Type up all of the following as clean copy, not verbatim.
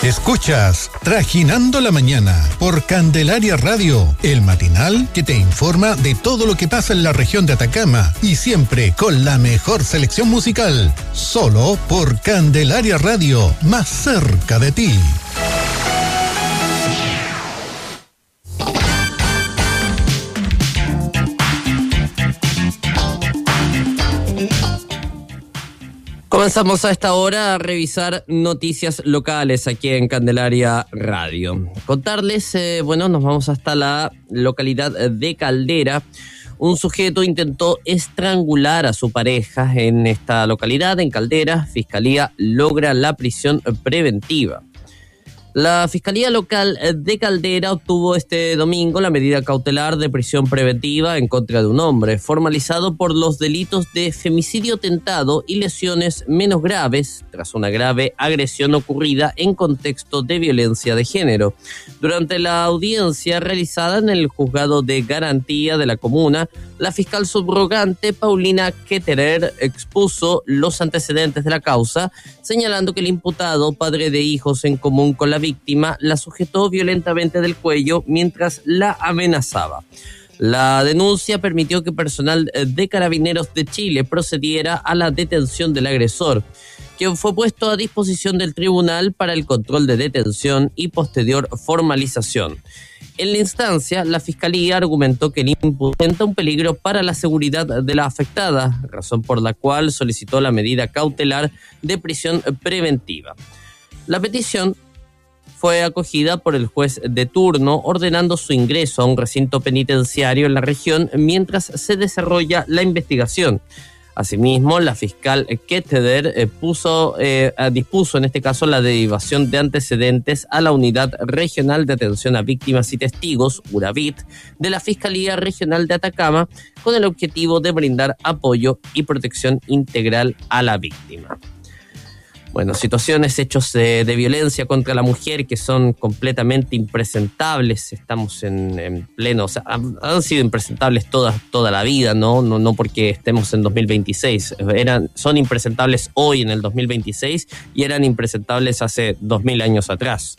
Escuchas Trajinando la Mañana por Candelaria Radio, el matinal que te informa de todo lo que pasa en la región de Atacama y siempre con la mejor selección musical, solo por Candelaria Radio, más cerca de ti. Comenzamos a esta hora a revisar noticias locales aquí en Candelaria Radio. Contarles, nos vamos hasta la localidad de Caldera. Un sujeto intentó estrangular a su pareja en esta localidad, en Caldera. Fiscalía logra la prisión preventiva. La Fiscalía Local de Caldera obtuvo este domingo la medida cautelar de prisión preventiva en contra de un hombre, formalizado por los delitos de femicidio tentado y lesiones menos graves, tras una grave agresión ocurrida en contexto de violencia de género. Durante la audiencia realizada en el Juzgado de Garantía de la Comuna, la fiscal subrogante Paulina Ketterer expuso los antecedentes de la causa, señalando que el imputado, padre de hijos en común con la víctima, la sujetó violentamente del cuello mientras la amenazaba. La denuncia permitió que personal de Carabineros de Chile procediera a la detención del agresor, quien fue puesto a disposición del tribunal para el control de detención y posterior formalización. En la instancia, la Fiscalía argumentó que el imputado presenta un peligro para la seguridad de la afectada, razón por la cual solicitó la medida cautelar de prisión preventiva. La petición fue acogida por el juez de turno, ordenando su ingreso a un recinto penitenciario en la región mientras se desarrolla la investigación. Asimismo, la fiscal Ketterer dispuso en este caso la derivación de antecedentes a la Unidad Regional de Atención a Víctimas y Testigos, URAVIT, de la Fiscalía Regional de Atacama, con el objetivo de brindar apoyo y protección integral a la víctima. Bueno, situaciones, hechos de violencia contra la mujer que son completamente impresentables. Estamos en pleno, o sea, han sido impresentables toda la vida, no porque estemos en 2026. Son impresentables hoy en el 2026 y eran impresentables hace 2000 años atrás.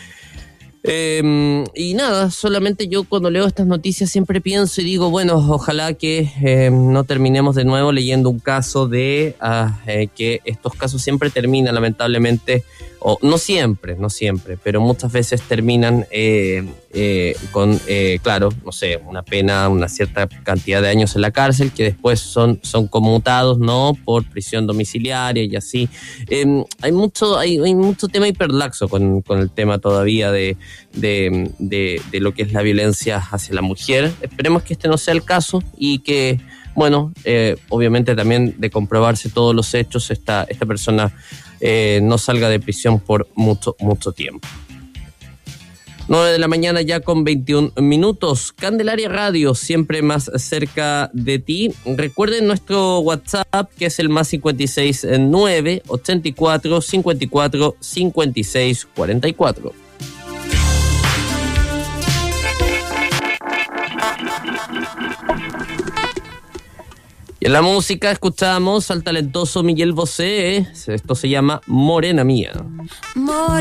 Y nada, solamente yo cuando leo estas noticias siempre pienso y digo, bueno, ojalá que no terminemos de nuevo leyendo un caso de que estos casos siempre terminan lamentablemente, o no siempre, pero muchas veces terminan con, una pena, una cierta cantidad de años en la cárcel que después son conmutados, ¿no?, por prisión domiciliaria y así. Hay mucho tema hiperlaxo con el tema todavía de lo que es la violencia hacia la mujer. Esperemos que este no sea el caso y que, obviamente también de comprobarse todos los hechos, esta persona no salga de prisión por mucho tiempo. 9 de la mañana ya con 21 minutos. Candelaria Radio, siempre más cerca de ti. Recuerden nuestro WhatsApp, que es el más 569 84 54 56 44. Y en la música escuchamos al talentoso Miguel Bosé. Esto se llama Morena Mía. Morena